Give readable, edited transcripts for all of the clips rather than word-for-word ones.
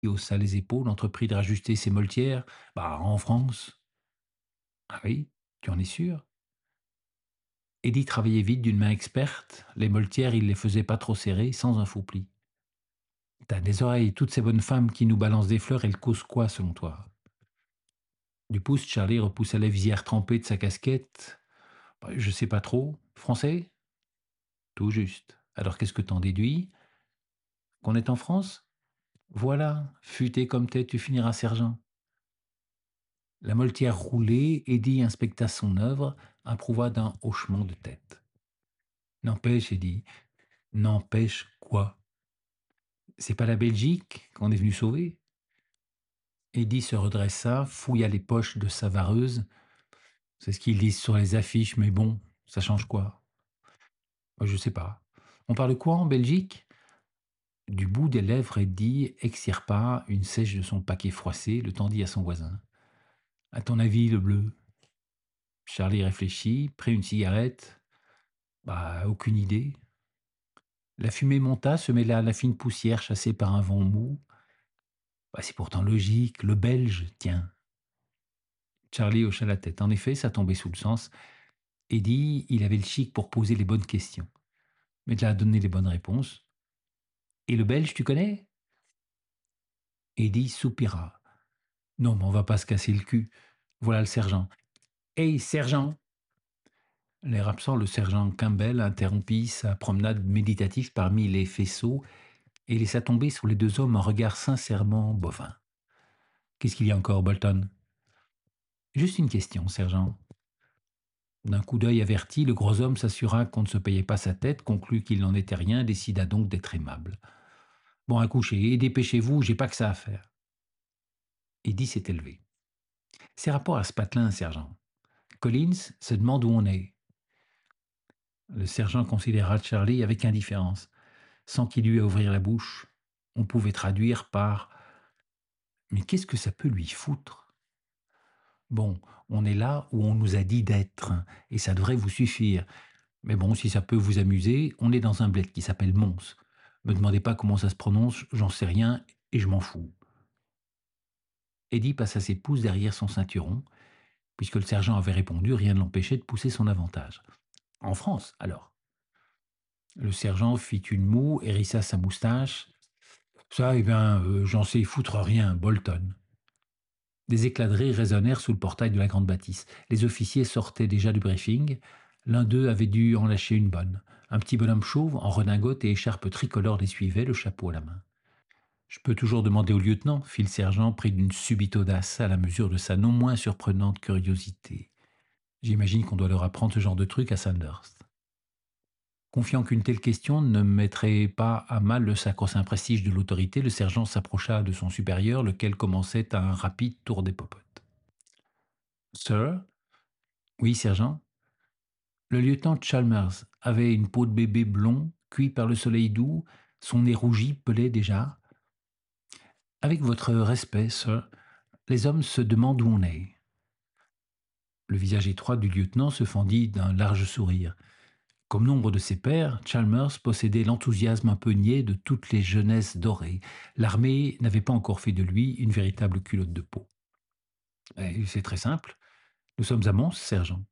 haussa les épaules, entreprit de rajuster ses moltières. Bah, en France. Ah oui, tu en es sûr? Eddie travaillait vite d'une main experte. Les moltières, il les faisait pas trop serrées, sans un faux pli. T'as des oreilles, toutes ces bonnes femmes qui nous balancent des fleurs, elles causent quoi selon toi? Du pouce, Charlie repoussa la visière trempée de sa casquette. Bah, je sais pas trop. Français? Tout juste. Alors qu'est-ce que t'en déduis? Qu'on est en France? Voilà, futé comme t'es, tu finiras sergent. La moltière roulée, Eddie inspecta son œuvre, approuva d'un hochement de tête. N'empêche, Eddie, n'empêche quoi? C'est pas la Belgique qu'on est venu sauver? Eddie se redressa, fouilla les poches de sa vareuse. C'est ce qu'ils disent sur les affiches, mais bon, ça change quoi? Moi, je sais pas. On parle quoi en Belgique? Du bout des lèvres, Eddie extirpa une sèche de son paquet froissé, le tendit à son voisin. À ton avis, le bleu? Charlie réfléchit, prit une cigarette. Bah, aucune idée. La fumée monta, se mêla à la fine poussière chassée par un vent mou. Bah, c'est pourtant logique, le belge, tiens. Charlie hocha la tête. En effet, ça tombait sous le sens. Eddie, il avait le chic pour poser les bonnes questions. Mais il a donné les bonnes réponses. Et le belge, tu connais? Eddie soupira. Non, mais on va pas se casser le cul. Voilà le sergent. Hey, sergent! L'air absent, le sergent Campbell interrompit sa promenade méditative parmi les faisceaux et laissa tomber sur les deux hommes un regard sincèrement bovin. Qu'est-ce qu'il y a encore, Bolton? Juste une question, sergent. D'un coup d'œil averti, le gros homme s'assura qu'on ne se payait pas sa tête, conclut qu'il n'en était rien, décida donc d'être aimable. Bon, à coucher, et dépêchez-vous, j'ai pas que ça à faire. Eddie s'est élevé. C'est rapport à ce patelin, sergent. Collins se demande où on est. Le sergent considéra Charlie avec indifférence, sans qu'il eût à ouvrir la bouche. On pouvait traduire par mais qu'est-ce que ça peut lui foutre? Bon, on est là où on nous a dit d'être, et ça devrait vous suffire. Mais bon, si ça peut vous amuser, on est dans un bled qui s'appelle Mons. Me demandez pas comment ça se prononce, j'en sais rien, et je m'en fous. Eddie passa ses pouces derrière son ceinturon. Puisque le sergent avait répondu, rien ne l'empêchait de pousser son avantage. En France, alors. Le sergent fit une moue, hérissa sa moustache. Ça, eh bien, j'en sais foutre rien, Bolton. Des éclats de rire résonnèrent sous le portail de la grande bâtisse. Les officiers sortaient déjà du briefing. L'un d'eux avait dû en lâcher une bonne. Un petit bonhomme chauve, en redingote et écharpe tricolore les suivait, le chapeau à la main. Je peux toujours demander au lieutenant, fit le sergent, pris d'une subite audace à la mesure de sa non moins surprenante curiosité. J'imagine qu'on doit leur apprendre ce genre de truc à Sandhurst. Confiant qu'une telle question ne mettrait pas à mal le sacro-saint prestige de l'autorité, le sergent s'approcha de son supérieur, lequel commençait un rapide tour des popotes. Sir? Oui, sergent? Le lieutenant Chalmers avait une peau de bébé blond, cuit par le soleil doux, son nez rougi pelait déjà. Avec votre respect, sir, les hommes se demandent où on est. Le visage étroit du lieutenant se fendit d'un large sourire. Comme nombre de ses pairs, Chalmers possédait l'enthousiasme un peu niais de toutes les jeunesses dorées. L'armée n'avait pas encore fait de lui une véritable culotte de peau. C'est très simple. Nous sommes à Mons, sergent.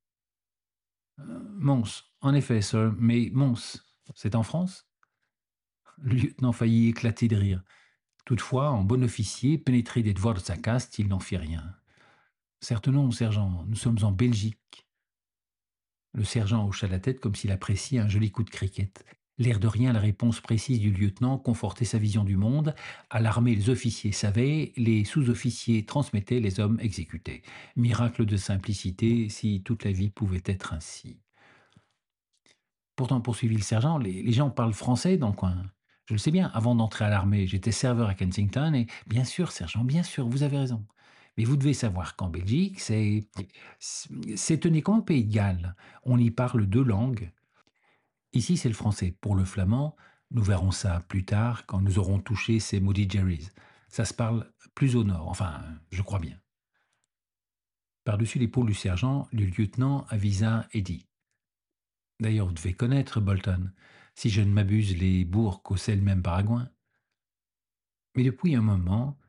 Mons, en effet, sir, mais Mons, c'est en France? Le lieutenant faillit éclater de rire. Toutefois, en bon officier, pénétré des devoirs de sa caste, il n'en fit rien. Certes non, sergent, nous sommes en Belgique. Le sergent hocha la tête comme s'il appréciait un joli coup de cricket. L'air de rien, la réponse précise du lieutenant confortait sa vision du monde. À l'armée, les officiers savaient, les sous-officiers transmettaient, les hommes exécutaient. Miracle de simplicité, si toute la vie pouvait être ainsi. Pourtant, poursuivit le sergent, les gens parlent français dans le coin. Je le sais bien, avant d'entrer à l'armée, j'étais serveur à Kensington et bien sûr, sergent, bien sûr, vous avez raison. Mais vous devez savoir qu'en Belgique, c'est tenu comme au Pays de Galles. On y parle deux langues. Ici, c'est le français. Pour le flamand, nous verrons ça plus tard quand nous aurons touché ces maudits Jerry's. Ça se parle plus au nord, enfin, je crois bien. Par-dessus l'épaule du sergent, le lieutenant avisa Eddie. D'ailleurs, vous devez connaître Bolton. Si je ne m'abuse, les bourgs au sel même Paragouin. Mais depuis un moment,